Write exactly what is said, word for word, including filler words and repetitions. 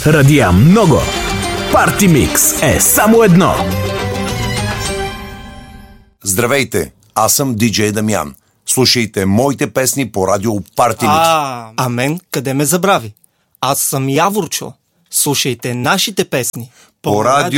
радия много. Парти Микс е само едно. Здравейте, аз съм диджей Дамян. Слушайте моите песни по радио Парти Микс. А, а мен къде ме забрави? Аз съм Яворчо. Слушайте нашите песни По радио